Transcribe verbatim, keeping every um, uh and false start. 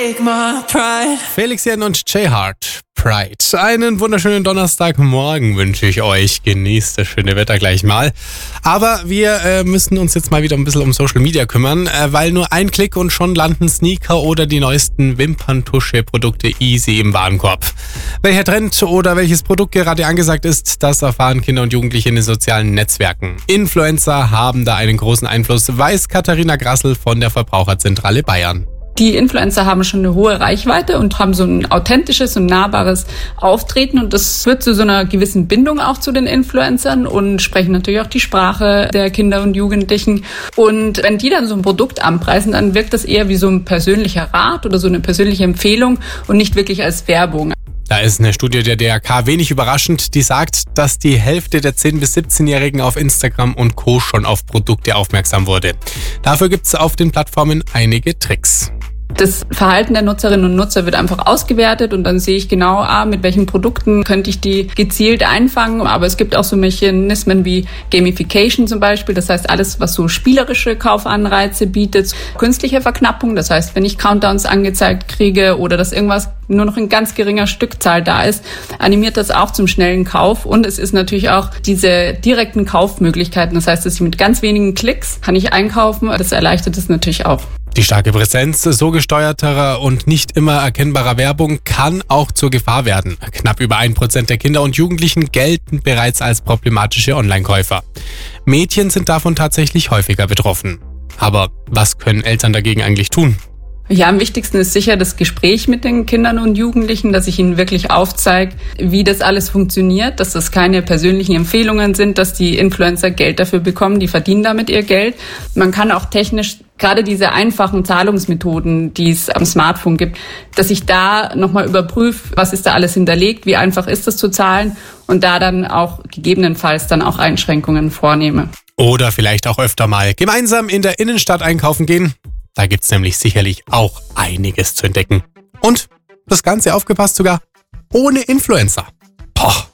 take my pride. Felix Jen und Jay Hart, Pride. Einen wunderschönen Donnerstagmorgen wünsche ich euch. Genießt das schöne Wetter gleich mal. Aber wir äh, müssen uns jetzt mal wieder ein bisschen um Social Media kümmern, äh, weil nur ein Klick und schon landen Sneaker oder die neuesten Wimperntusche-Produkte easy im Warenkorb. Welcher Trend oder welches Produkt gerade angesagt ist, das erfahren Kinder und Jugendliche in den sozialen Netzwerken. Influencer haben da einen großen Einfluss, weiß Katharina Grassl von der Verbraucherzentrale Bayern. Die Influencer haben schon eine hohe Reichweite und haben so ein authentisches und nahbares Auftreten und das führt zu so einer gewissen Bindung auch zu den Influencern und sprechen natürlich auch die Sprache der Kinder und Jugendlichen. Und wenn die dann so ein Produkt anpreisen, dann wirkt das eher wie so ein persönlicher Rat oder so eine persönliche Empfehlung und nicht wirklich als Werbung. Da ist eine Studie der D R K wenig überraschend, die sagt, dass die Hälfte der zehn- bis siebzehnjährigen auf Instagram und Co. schon auf Produkte aufmerksam wurde. Dafür gibt es auf den Plattformen einige Tricks. Das Verhalten der Nutzerinnen und Nutzer wird einfach ausgewertet und dann sehe ich genau, ah, mit welchen Produkten könnte ich die gezielt einfangen. Aber es gibt auch so Mechanismen wie Gamification zum Beispiel. Das heißt, alles, was so spielerische Kaufanreize bietet. Künstliche Verknappung, das heißt, wenn ich Countdowns angezeigt kriege oder dass irgendwas nur noch in ganz geringer Stückzahl da ist, animiert das auch zum schnellen Kauf. Und es ist natürlich auch diese direkten Kaufmöglichkeiten. Das heißt, dass ich mit ganz wenigen Klicks kann ich einkaufen. Das erleichtert es natürlich auch. Die starke Präsenz so gesteuerterer und nicht immer erkennbarer Werbung kann auch zur Gefahr werden. Knapp über ein Prozent der Kinder und Jugendlichen gelten bereits als problematische Online-Käufer. Mädchen sind davon tatsächlich häufiger betroffen. Aber was können Eltern dagegen eigentlich tun? Ja, am wichtigsten ist sicher das Gespräch mit den Kindern und Jugendlichen, dass ich ihnen wirklich aufzeige, wie das alles funktioniert, dass das keine persönlichen Empfehlungen sind, dass die Influencer Geld dafür bekommen, die verdienen damit ihr Geld. Man kann auch technisch gerade diese einfachen Zahlungsmethoden, die es am Smartphone gibt, dass ich da nochmal überprüfe, was ist da alles hinterlegt, wie einfach ist das zu zahlen und da dann auch gegebenenfalls dann auch Einschränkungen vornehme. Oder vielleicht auch öfter mal gemeinsam in der Innenstadt einkaufen gehen. Da gibt's nämlich sicherlich auch einiges zu entdecken. Und das Ganze, aufgepasst, sogar ohne Influencer. Poch.